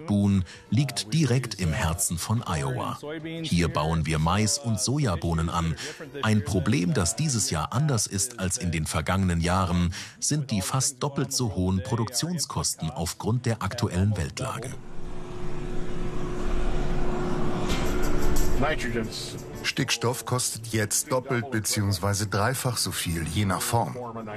Standort Boone liegt direkt im Herzen von Iowa. Hier bauen wir Mais und Sojabohnen an. Ein Problem, das dieses Jahr anders ist als in den vergangenen Jahren, sind die fast doppelt so hohen Produktionskosten aufgrund der aktuellen Weltlage. Stickstoff kostet jetzt doppelt bzw. dreifach so viel, je nach Form.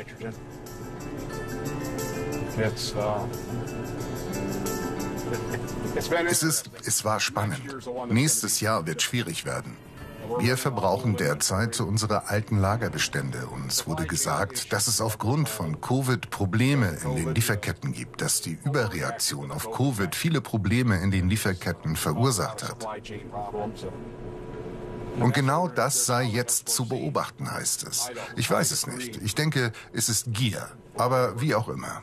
Es war spannend. Nächstes Jahr wird schwierig werden. Wir verbrauchen derzeit unsere alten Lagerbestände. Uns wurde gesagt, dass es aufgrund von Covid Probleme in den Lieferketten gibt, dass die Überreaktion auf Covid viele Probleme in den Lieferketten verursacht hat. Und genau das sei jetzt zu beobachten, heißt es. Ich weiß es nicht. Ich denke, es ist Gier. Aber wie auch immer.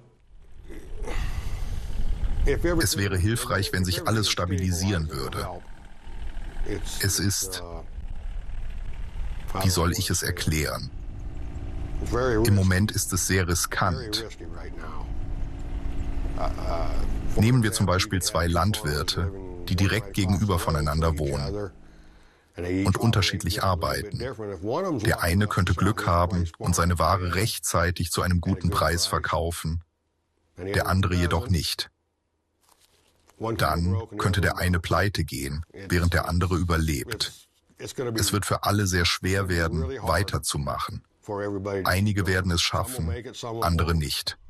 Es wäre hilfreich, wenn sich alles stabilisieren würde. Es ist, wie soll ich es erklären? Im Moment ist es sehr riskant. Nehmen wir zum Beispiel zwei Landwirte, die direkt gegenüber voneinander wohnen und unterschiedlich arbeiten. Der eine könnte Glück haben und seine Ware rechtzeitig zu einem guten Preis verkaufen, der andere jedoch nicht. Dann könnte der eine pleite gehen, während der andere überlebt. Es wird für alle sehr schwer werden, weiterzumachen. Einige werden es schaffen, andere nicht.